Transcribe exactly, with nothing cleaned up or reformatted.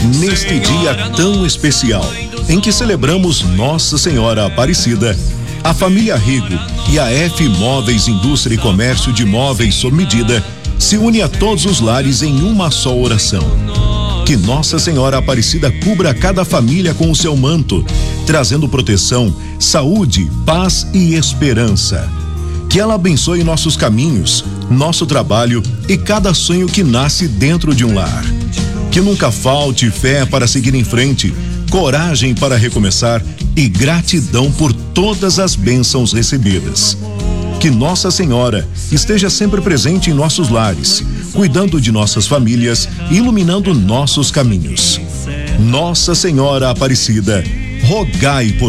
Neste dia tão especial, em que celebramos Nossa Senhora Aparecida, a família Rigo e a F Móveis Indústria e Comércio de Móveis sob medida se une a todos os lares em uma só oração. Que Nossa Senhora Aparecida cubra cada família com o seu manto, trazendo proteção, saúde, paz e esperança. Que ela abençoe nossos caminhos, nosso trabalho e cada sonho que nasce dentro de um lar. Que nunca falte fé para seguir em frente, coragem para recomeçar e gratidão por todas as bênçãos recebidas. Que Nossa Senhora esteja sempre presente em nossos lares, cuidando de nossas famílias e iluminando nossos caminhos. Nossa Senhora Aparecida, rogai por